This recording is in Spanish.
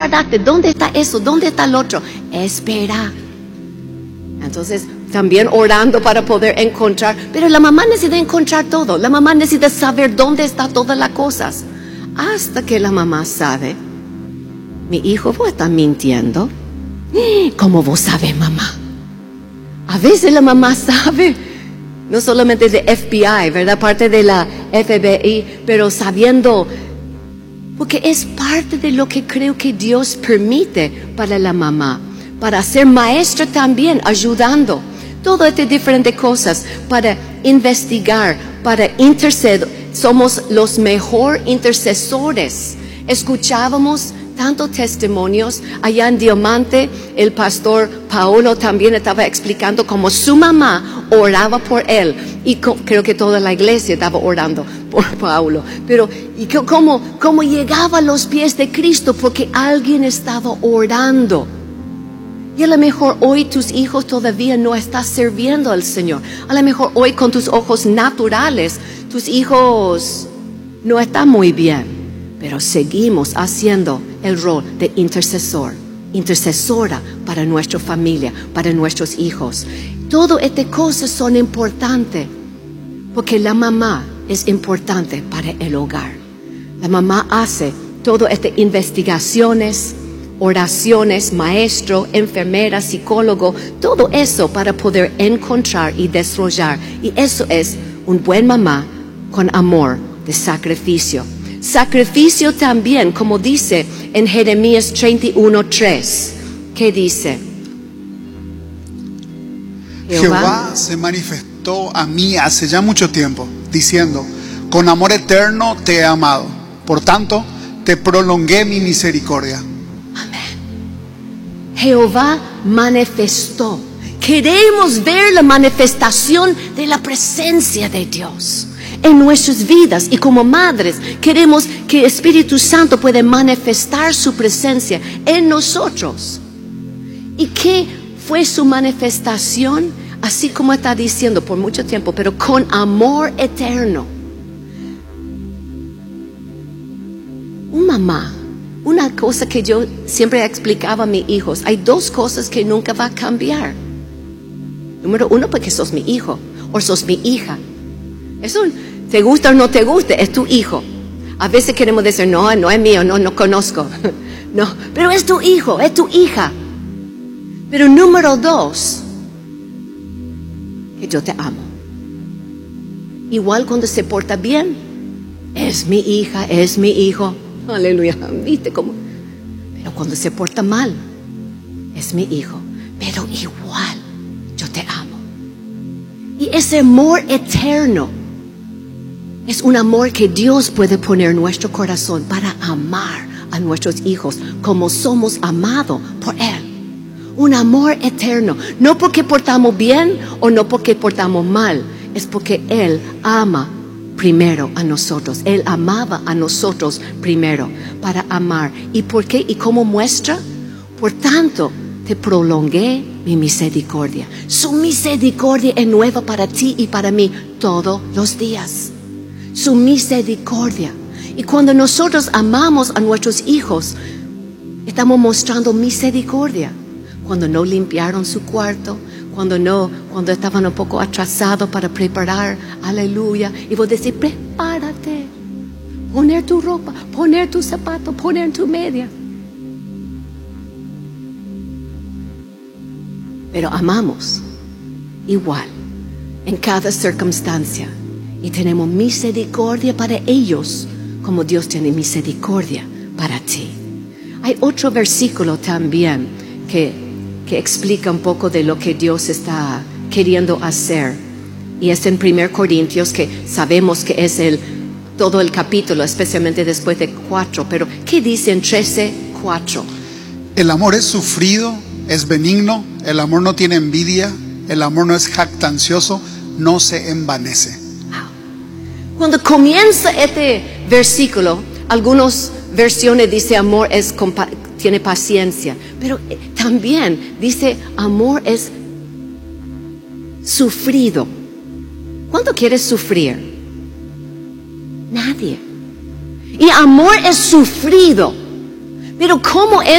guardaste? ¿Dónde está eso? ¿Dónde está el otro? Espera. Entonces, también orando para poder encontrar. Pero la mamá necesita encontrar todo. La mamá necesita saber dónde están todas las cosas. Hasta que la mamá sabe, mi hijo, vos estás mintiendo. ¿Cómo vos sabes, mamá? A veces la mamá sabe, no solamente de FBI, ¿verdad? Parte de la FBI, pero sabiendo, porque es parte de lo que creo que Dios permite para la mamá, para ser maestra también, ayudando. Todo este diferentes cosas para investigar, para interceder. Somos los mejores intercesores. Escuchábamos tantos testimonios. Allá en Diamante, el pastor Paolo también estaba explicando cómo su mamá oraba por él. Y creo que toda la iglesia estaba orando por Paolo. Pero y cómo llegaba a los pies de Cristo porque alguien estaba orando. Y a lo mejor hoy tus hijos todavía no están sirviendo al Señor. A lo mejor hoy con tus ojos naturales, tus hijos no están muy bien. Pero seguimos haciendo el rol de intercesor, intercesora para nuestra familia, para nuestros hijos. Todas estas cosas son importantes porque la mamá es importante para el hogar. La mamá hace todas estas investigaciones, oraciones, maestro, enfermera, psicólogo, todo eso para poder encontrar y desarrollar. Y eso es un buen mamá con amor de sacrificio. Sacrificio también, como dice en Jeremías 31:3. ¿Qué dice? Jehová se manifestó a mí hace ya mucho tiempo, diciendo, con amor eterno te he amado, por tanto te prolongué mi misericordia. Jehová manifestó. Queremos ver la manifestación de la presencia de Dios en nuestras vidas. Y como madres queremos que el Espíritu Santo pueda manifestar su presencia en nosotros. ¿Y qué fue su manifestación? Así como está diciendo por mucho tiempo, pero con amor eterno. Mamá, una cosa que yo siempre explicaba a mis hijos, hay dos cosas que nunca va a cambiar. Número uno, porque sos mi hijo o sos mi hija. Eso, te gusta o no te gusta, es tu hijo. A veces queremos decir, no es mío, no conozco. No, pero es tu hijo, es tu hija. Pero número dos, que yo te amo. Igual cuando se porta bien, es mi hija, es mi hijo. Aleluya, ¿viste cómo? Pero cuando se porta mal, es mi hijo. Pero igual, yo te amo. Y ese amor eterno es un amor que Dios puede poner en nuestro corazón para amar a nuestros hijos como somos amados por Él. Un amor eterno. No porque portamos bien o no porque portamos mal. Es porque Él ama primero a nosotros. Él amaba a nosotros primero para amar. ¿Y por qué? ¿Y cómo muestra? Por tanto, te prolongué mi misericordia. Su misericordia es nueva para ti y para mí todos los días. Su misericordia. Y cuando nosotros amamos a nuestros hijos, estamos mostrando misericordia. Cuando no limpiaron su cuarto, cuando estaban un poco atrasados para preparar, aleluya, y vos decís, prepárate, poner tu ropa, poner tu zapato, poner tu media. Pero amamos igual en cada circunstancia y tenemos misericordia para ellos como Dios tiene misericordia para ti. Hay otro versículo también que explica un poco de lo que Dios está queriendo hacer. Y es en 1 Corintios, que sabemos que es todo el capítulo, especialmente después de 4. Pero, ¿qué dice en 13:4? El amor es sufrido, es benigno, el amor no tiene envidia, el amor no es jactancioso, no se envanece. Cuando comienza este versículo, algunas versiones dice amor tiene paciencia, pero también dice amor es sufrido. ¿Cuánto quieres sufrir? Nadie. Y amor es sufrido. Pero ¿cómo es